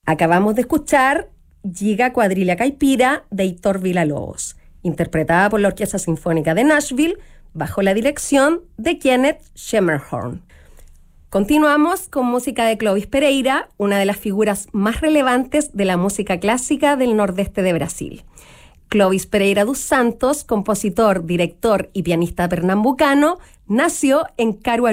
Acabamos de escuchar Giga Cuadrilla Caipira de Heitor Villa-Lobos, interpretada por la Orquesta Sinfónica de Nashville bajo la dirección de Kenneth Schermerhorn. Continuamos con música de Clovis Pereira, una de las figuras más relevantes de la música clásica del nordeste de Brasil. Clovis Pereira dos Santos, compositor, director y pianista pernambucano, nació en Caruaru,